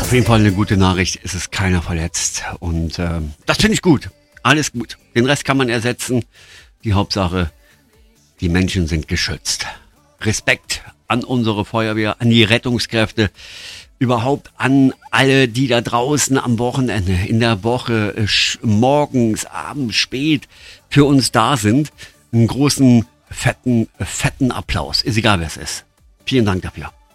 Auf jeden Fall eine gute Nachricht, es ist keiner verletzt und das finde ich gut. Alles gut. Den Rest kann man ersetzen. Die Hauptsache, die Menschen sind geschützt. Respekt an unsere Feuerwehr, an die Rettungskräfte, überhaupt an alle, die da draußen am Wochenende, in der Woche, morgens, abends, spät für uns da sind. Einen großen, fetten Applaus. Ist egal, wer es ist. Vielen Dank dafür.